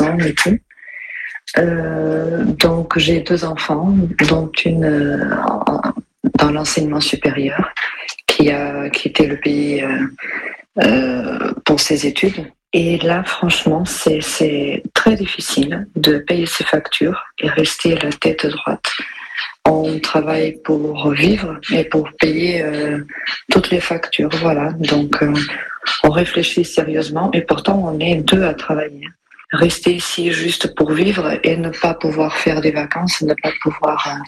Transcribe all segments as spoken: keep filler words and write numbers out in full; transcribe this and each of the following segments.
ans et tout. Euh, donc j'ai deux enfants, dont une euh, dans l'enseignement supérieur qui a quitté le pays euh, euh, pour ses études. Et là, franchement, c'est, c'est très difficile de payer ses factures et rester la tête droite. On travaille pour vivre et pour payer euh, toutes les factures, voilà. Donc, euh, on réfléchit sérieusement et pourtant, on est deux à travailler. Rester ici juste pour vivre et ne pas pouvoir faire des vacances, ne pas pouvoir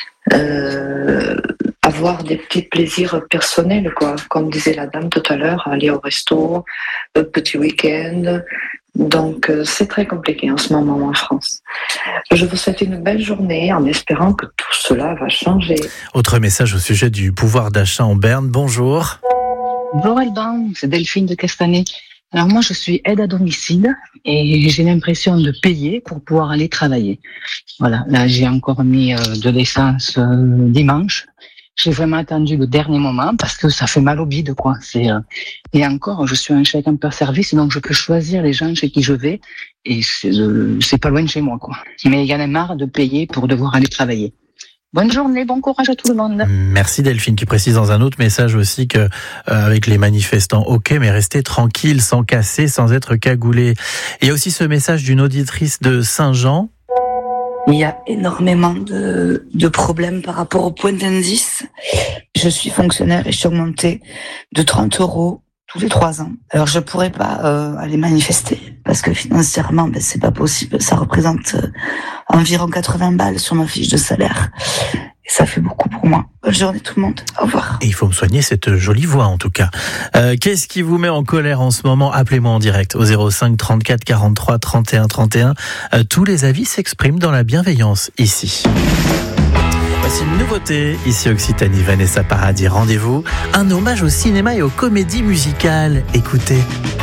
euh, avoir des petits plaisirs personnels, quoi. Comme disait la dame tout à l'heure, aller au resto, un petit week-end. Donc, euh, c'est très compliqué en ce moment en France. Je vous souhaite une belle journée en espérant que tout cela va changer. Autre message au sujet du pouvoir d'achat en Berne. Bonjour. Bonjour Alban, c'est Delphine de Castanet. Alors moi, je suis aide à domicile et j'ai l'impression de payer pour pouvoir aller travailler. Voilà, là j'ai encore mis euh, de l'essence euh, dimanche. J'ai vraiment attendu le dernier moment parce que ça fait mal au bide, quoi. C'est euh... et encore, je suis un chacun per service, donc je peux choisir les gens chez qui je vais et c'est, euh, c'est pas loin de chez moi, quoi. Mais il y en a marre de payer pour devoir aller travailler. Bonne journée, bon courage à tout le monde. Merci Delphine qui précise dans un autre message aussi que euh, avec les manifestants, ok, mais restez tranquille, sans casser, sans être cagoulé. Il y a aussi ce message d'une auditrice de Saint-Jean. Il y a énormément de, de problèmes par rapport au point d'indice. Je suis fonctionnaire et je suis augmentée de trente euros tous les trois ans. Alors je pourrais pas euh, aller manifester parce que financièrement, ben, c'est pas possible. Ça représente euh, environ quatre-vingts balles sur ma fiche de salaire. Et ça fait beaucoup pour moi. Bonne journée tout le monde. Au revoir. Et il faut me soigner cette jolie voix en tout cas. Euh, qu'est-ce qui vous met en colère en ce moment ? Appelez-moi en direct au zéro cinq trente-quatre quarante-trois trente et un trente et un. Euh, tous les avis s'expriment dans la bienveillance ici. Voici une nouveauté ici Occitanie, Vanessa Paradis. Rendez-vous, un hommage au cinéma et aux comédies musicales. Écoutez.